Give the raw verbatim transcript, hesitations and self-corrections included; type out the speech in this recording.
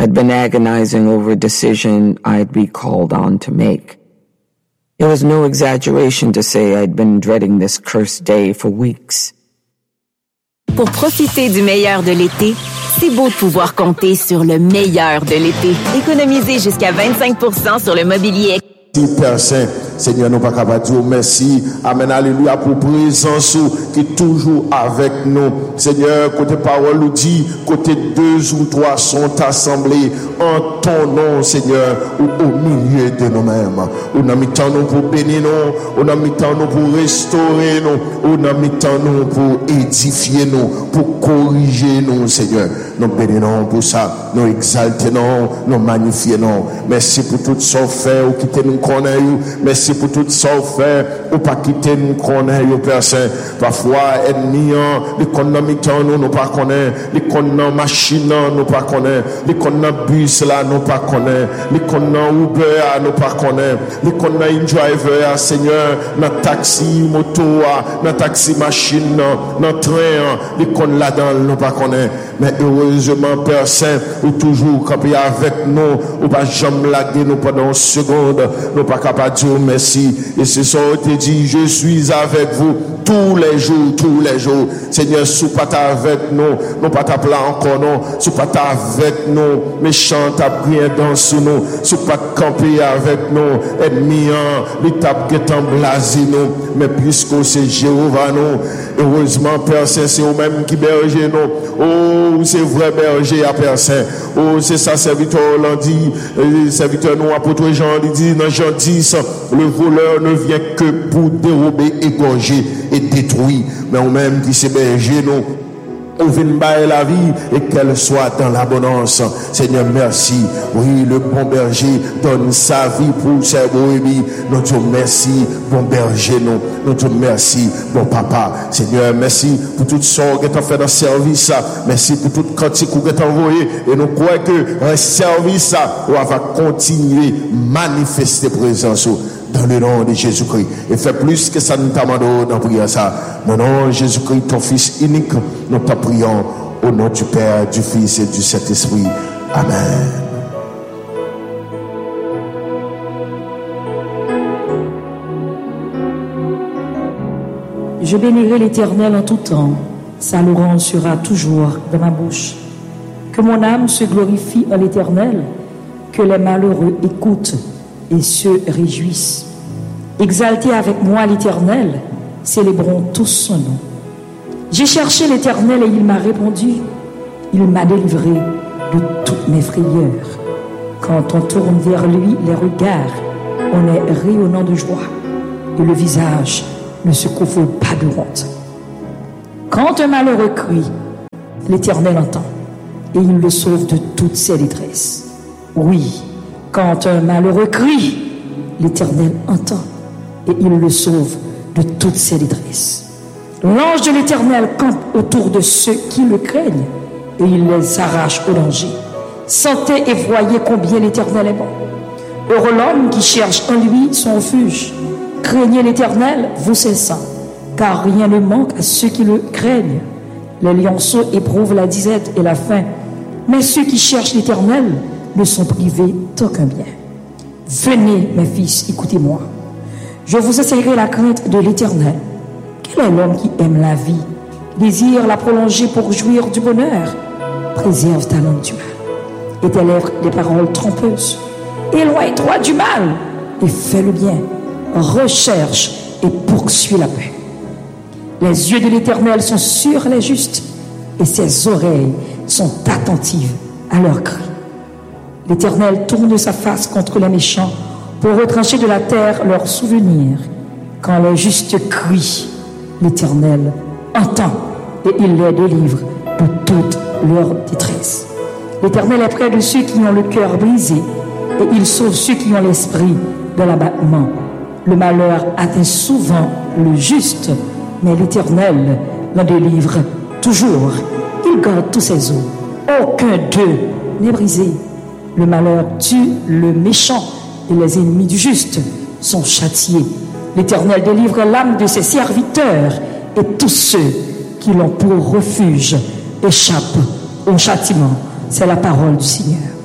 I'd been agonizing over a decision I'd be called on to make. It was no exaggeration to say I'd been dreading this cursed day for weeks. Pour profiter du meilleur de l'été, c'est beau de pouvoir compter sur le meilleur de l'été. Économisez jusqu'à vingt-cinq pour cent sur le mobilier. Père Saint, Seigneur, nous pas capable de dire merci. Amen, alléluia, pour présence qui est toujours avec nous. Seigneur, côté parole nous dit, côté deux ou trois sont assemblés en ton nom, Seigneur, ou au milieu de nous-mêmes. On a mis temps nous pour bénir nous, on a mis temps nous pour restaurer nous, on a mis temps nous pour édifier nous, pour corriger nous, Seigneur. Nous bénissons pour ça, nous exaltons, nous magnifions. Merci pour tout ce qu'on fait, ou qui nous connaît. Merci pour tout ça fait ou pas quitter nous connaître Père Saint. Parfois ennemi les connaît nous nous pas connaît, les connaît machine nous pas connaît, les connaît bus là nous pas connaît, les connaît Uber nous pas connaît, les connaît driver Seigneur dans taxi moto dans taxi machine dans train les connaît là-dedans nous pas connaît. Mais heureusement Père Saint ou toujours campé avec nous ou pas jamais laguer nous pendant une seconde, nous pas capable de dire merci. Et c'est ça on te dit, je suis avec vous tous les jours, tous les jours. Seigneur, sous pas avec nous, nous pas ta plan encore non, sous pas avec nous, méchant ta prière dans sous nous, sous pas camper avec nous, ennemi l'étape qui est en blasé nous, mais puisque c'est Jéhovah nous, heureusement Père Saint, c'est vous-même qui berger nous. Oh, c'est vrai berger à Père Saint. Oh, c'est ça serviteur l'on dit, serviteur nous apôtre Jean il dit dans Jean dix, le voleur ne vient que pour dérober, égorger et détruire. Mais on même qui s'est berger nous, on vient bailler la vie et qu'elle soit dans l'abondance. Seigneur, merci. Oui, le bon berger donne sa vie pour ses brebis. Nous te merci, bon berger, nous. Nous te merci, bon papa. Seigneur, merci pour tout ce que tu as fait dans le service. Merci pour tout cantique que tu as envoyé. Et nous croyons que le service va continuer à manifester présence dans le nom de Jésus-Christ. Et fait plus que ça nous demande dans la prière ça. Dans le nom de Jésus-Christ, ton Fils unique, nous te prions au nom du Père, du Fils et du Saint-Esprit. Amen. Je bénirai l'Éternel en tout temps. Sa louange sera toujours dans ma bouche. Que mon âme se glorifie en l'Éternel, que les malheureux écoutent et se réjouissent. Exaltez avec moi l'Éternel, célébrons tous son nom. J'ai cherché l'Éternel et il m'a répondu. Il m'a délivré de toutes mes frayeurs. Quand on tourne vers lui les regards, on est rayonnant de joie et le visage ne se couvre pas de honte. Quand un malheureux crie, l'Éternel entend et il le sauve de toutes ses détresses. Oui, quand un malheureux crie, l'Éternel entend et il le sauve de toutes ses détresses. L'ange de l'Éternel campe autour de ceux qui le craignent et il les arrache au danger. Sentez et voyez combien l'Éternel est bon. Heureux l'homme qui cherche en lui son refuge. Craignez l'Éternel, vous ses saints, car rien ne manque à ceux qui le craignent. Les lionceaux éprouvent la disette et la faim, mais ceux qui cherchent l'Éternel ne sont privés d'aucun bien. Venez, mes fils, écoutez-moi. Je vous enseignerai la crainte de l'Éternel. Quel est l'homme qui aime la vie, désire la prolonger pour jouir du bonheur? Préserve ta langue du mal et tes lèvres des paroles trompeuses. Éloigne-toi du mal et fais le bien. Recherche et poursuis la paix. Les yeux de l'Éternel sont sur les justes et ses oreilles sont attentives à leurs cris. L'Éternel tourne sa face contre les méchants pour retrancher de la terre leurs souvenirs. Quand les justes crient, l'Éternel entend et il les délivre de toute leur détresse. L'Éternel est près de ceux qui ont le cœur brisé et il sauve ceux qui ont l'esprit de l'abattement. Le malheur atteint souvent le juste, mais l'Éternel le délivre toujours. Il garde tous ses os. Aucun d'eux n'est brisé. Le malheur tue le méchant et les ennemis du juste sont châtiés. L'Éternel délivre l'âme de ses serviteurs et tous ceux qui l'ont pour refuge échappent au châtiment. C'est la parole du Seigneur.